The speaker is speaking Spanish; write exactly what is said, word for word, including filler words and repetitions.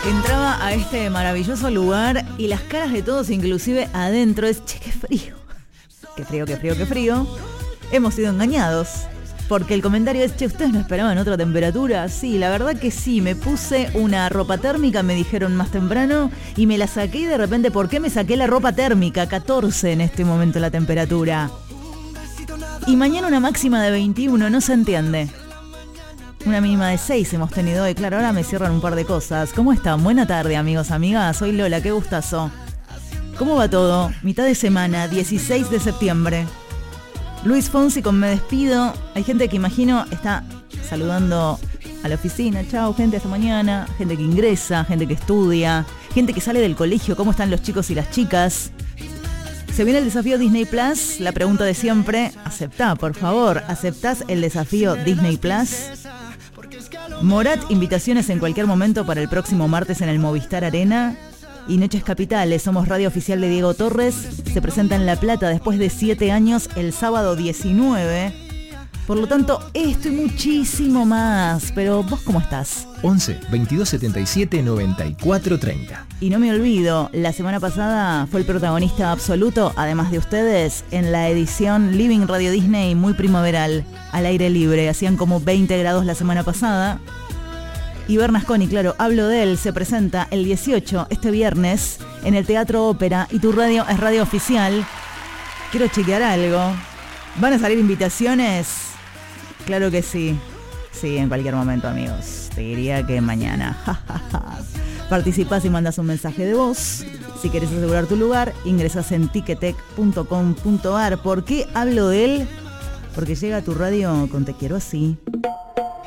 Entraba a este maravilloso lugar y las caras de todos, inclusive adentro, es, che, qué frío. Qué frío, qué frío, qué frío. Hemos sido engañados. Porque el comentario es, che, ¿ustedes no esperaban otra temperatura? Sí, la verdad que sí, me puse una ropa térmica, me dijeron más temprano, y me la saqué y de repente, ¿por qué me saqué la ropa térmica? catorce en este momento la temperatura. Y mañana una máxima de veintiuno, no se entiende. Una mínima de seis hemos tenido hoy, claro, ahora me cierran un par de cosas. ¿Cómo están? Buena tarde, amigos, amigas, soy Lola, qué gustazo. ¿Cómo va todo? Mitad de semana, dieciséis de septiembre. Luis Fonsi con Me Despido. Hay gente que imagino está saludando a la oficina. Chao, gente, hasta mañana. Gente que ingresa, gente que estudia, gente que sale del colegio. ¿Cómo están los chicos y las chicas? Se viene el desafío Disney Plus. La pregunta de siempre. Aceptá, por favor. ¿Aceptás el desafío Disney Plus? Morat, invitaciones en cualquier momento para el próximo martes en el Movistar Arena. Y Noches Capitales, somos radio oficial de Diego Torres. Se presenta en La Plata después de siete años el sábado diecinueve. Por lo tanto, esto y muchísimo más. Pero ¿vos cómo estás? once, veintidós setenta y siete, noventa y cuatro, treinta. Y no me olvido, la semana pasada fue el protagonista absoluto, además de ustedes, en la edición Living Radio Disney muy primaveral, al aire libre. Hacían como veinte grados la semana pasada. Y Bernasconi, claro, hablo de él, se presenta el dieciocho, este viernes, en el Teatro Ópera, y tu radio es radio oficial. Quiero chequear algo. ¿Van a salir invitaciones? Claro que sí. Sí, en cualquier momento, amigos. Te diría que mañana. Participás y mandas un mensaje de voz. Si querés asegurar tu lugar, ingresás en ticketek punto com punto ar. ¿Por qué hablo de él? Porque llega a tu radio con Te Quiero Así.